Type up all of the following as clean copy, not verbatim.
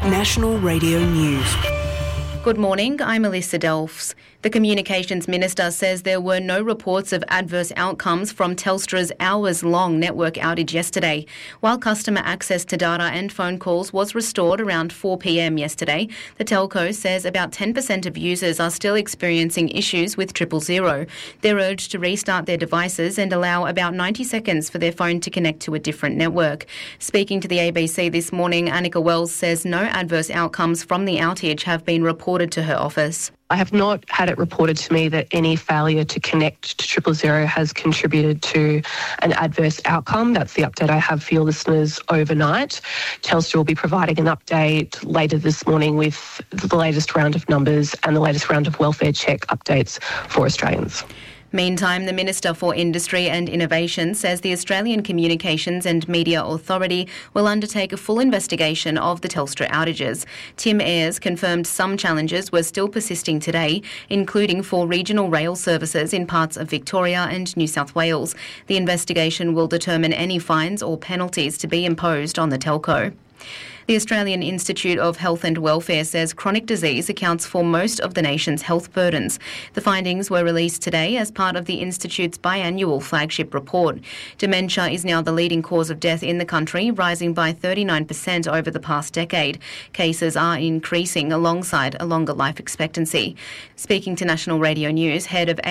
National Radio News. Good morning, I'm Alyssa Delfs. The Communications Minister says there were no reports of adverse outcomes from Telstra's hours-long network outage yesterday. While customer access to data and phone calls was restored around 4 p.m. yesterday, the telco says about 10% of users are still experiencing issues with 000. They're urged to restart their devices and allow about 90 seconds for their phone to connect to a different network. Speaking to the ABC this morning, Annika Wells says no adverse outcomes from the outage have been reported to her office. I have not had it reported to me that any failure to connect to 000 has contributed to an adverse outcome. That's the update I have for your listeners overnight. Telstra will be providing an update later this morning with the latest round of numbers and the latest round of welfare check updates for Australians. Meantime, the Minister for Industry and Innovation says the Australian Communications and Media Authority will undertake a full investigation of the Telstra outages. Tim Ayres confirmed some challenges were still persisting today, including for regional rail services in parts of Victoria and New South Wales. The investigation will determine any fines or penalties to be imposed on the telco. The Australian Institute of Health and Welfare says chronic disease accounts for most of the nation's health burdens. The findings were released today as part of the Institute's biannual flagship report. Dementia is now the leading cause of death in the country, rising by 39% over the past decade. Cases are increasing alongside a longer life expectancy. Speaking to National Radio News, head of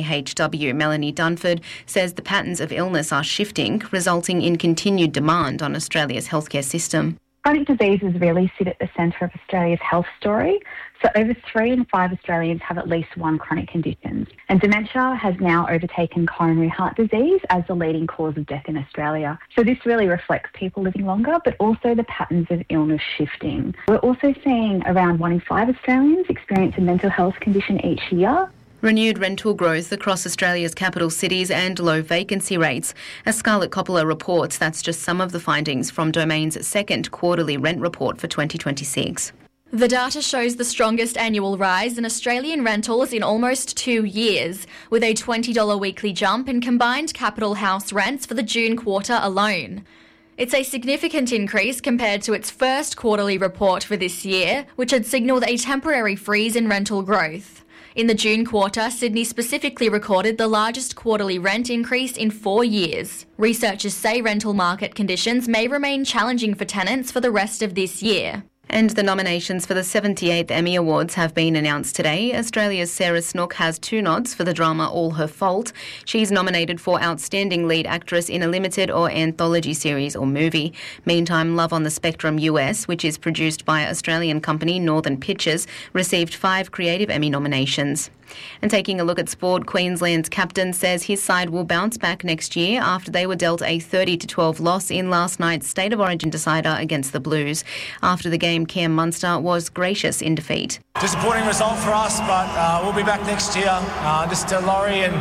AIHW, Melanie Dunford, says the patterns of illness are shifting, resulting in continued demand on Australia's healthcare system. Chronic diseases really sit at the centre of Australia's health story. So over 3 in 5 Australians have at least one chronic condition. And dementia has now overtaken coronary heart disease as the leading cause of death in Australia. So this really reflects people living longer, but also the patterns of illness shifting. We're also seeing around 1 in 5 Australians experience a mental health condition each year. Renewed rental growth across Australia's capital cities and low vacancy rates. As Scarlett Coppola reports, that's just some of the findings from Domain's second quarterly rent report for 2026. The data shows the strongest annual rise in Australian rentals in almost 2 years, with a $20 weekly jump in combined capital house rents for the June quarter alone. It's a significant increase compared to its first quarterly report for this year, which had signalled a temporary freeze in rental growth. In the June quarter, Sydney specifically recorded the largest quarterly rent increase in 4 years. Researchers say rental market conditions may remain challenging for tenants for the rest of this year. And the nominations for the 78th Emmy Awards have been announced today. Australia's Sarah Snook has 2 nods for the drama All Her Fault. She's nominated for Outstanding Lead Actress in a Limited or Anthology Series or Movie. Meantime, Love on the Spectrum US, which is produced by Australian company Northern Pictures, received 5 Creative Emmy nominations. And taking a look at sport, Queensland's captain says his side will bounce back next year after they were dealt a 30-12 loss in last night's State of Origin decider against the Blues. After the game, Cam Munster was gracious in defeat. Disappointing result for us, but we'll be back next year. Just to Laurie and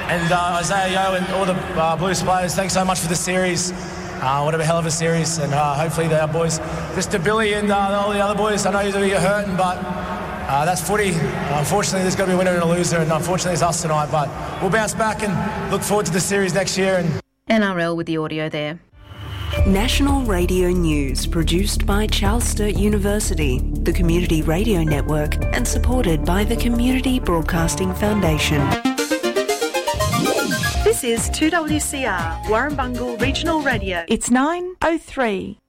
Isaiah Yeo and all the Blues players, thanks so much for the series. What a hell of a series, and hopefully our boys, just to Billy and all the other boys, I know you're hurting, but that's footy. Unfortunately, there's got to be a winner and a loser, and unfortunately it's us tonight, but we'll bounce back and look forward to the series next year. NRL with the audio there. National Radio News, produced by Charles Sturt University, the Community Radio Network, and supported by the Community Broadcasting Foundation. This is 2WCR, Warrumbungle Regional Radio. It's 9:03.